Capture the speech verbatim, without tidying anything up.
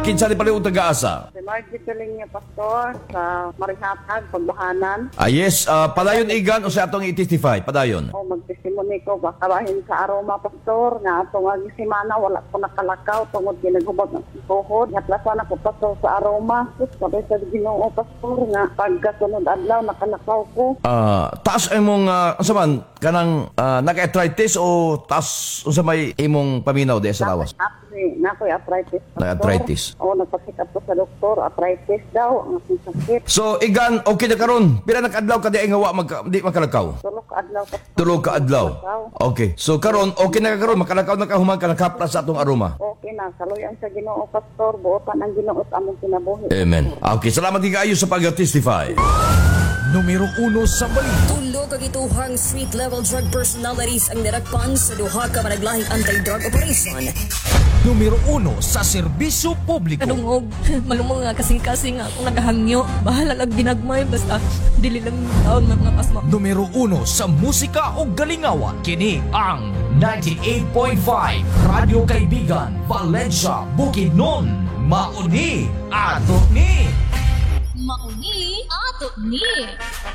kinsa ni pala taga-asa? Si Margie Piling niya, Pastor, sa Marihatag, Pagbahanan. Ah, yes, ah, padayon igan o sa atong i-testify, padayon. O magtestimony ko, baka bahin sa aroma, Pastor, nga atong agi simana, wala ko nakalakaw, tungod ginagubag ng tuhod. Hatlasan ako, Pastor, sa aroma. Sus, sabay sa Ginoo, Pastor, nga pagkasunod adlaw, nakalakaw ko. Ah, taas imong uh, unsa man kanang uh, naka-arthritis o taas unsa may imong paminaw di sa lawas? Actually, nako'y arthritis, Pastor. Na-arthritis. O, nagpasikap ko sa doktor, arthritis daw, ang aking sakit. So igan okay na karon. Pila nakadlaw ka di nga wa magka, di makalakaw? Tulog ka adlaw, Pastor. Tulog ka adlaw. Okay. So karon okay na ka karon makalakaw na ka human ka nakapra sa atong aroma. Okay na, kaluyan sa Ginoo, Pastor, buotan ang Ginoo at among kinabuhi. Amen. Okay, salamat kayo sa pag-testify. Numero uno sa balita. Tulo ka gituhang street-level drug personalities ang nirakpan sa duha ka managlahing anti-drug operation. Numero uno sa serbisyo publiko. Kadungog, malumong nga kasing-kasing nga akong nagahangyo. Bahala lang ginagmay, basta dili lang taon ng mga pasma. Numero uno sa musika o galingawan. Kini ang ninety-eight point five Radio Kaibigan, Valencia, Bukidnon. Mauni, ato ni. Mauni ato ni